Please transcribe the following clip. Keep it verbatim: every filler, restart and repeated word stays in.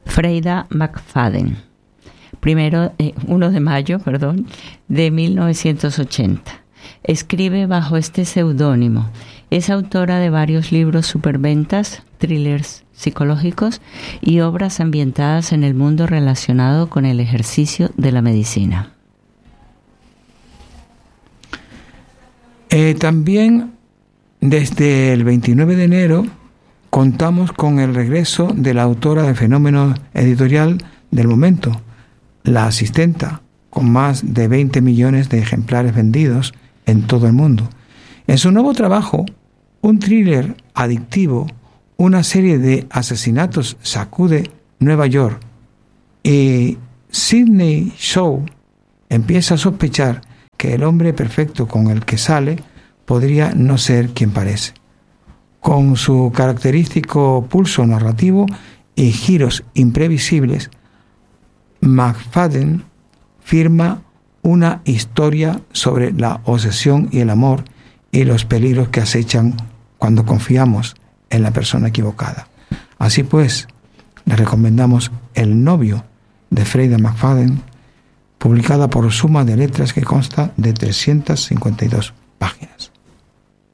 Freida McFadden, primero, eh, primero de mayo perdón, de mil novecientos ochenta. Escribe bajo este seudónimo. Es autora de varios libros superventas, thrillers psicológicos y obras ambientadas en el mundo relacionado con el ejercicio de la medicina. Eh, también desde el veintinueve de enero contamos con el regreso de la autora de Fenómeno Editorial del momento, La Asistenta, con más de veinte millones de ejemplares vendidos en todo el mundo. En su nuevo trabajo, un thriller adictivo, una serie de asesinatos sacude Nueva York y Sidney Shaw empieza a sospechar que el hombre perfecto con el que sale podría no ser quien parece. Con su característico pulso narrativo y giros imprevisibles, McFadden firma una historia sobre la obsesión y el amor y los peligros que acechan cuando confiamos en la persona equivocada. Así pues, le recomendamos El novio de Freida McFadden, publicada por Suma de Letras, que consta de trescientas cincuenta y dos páginas.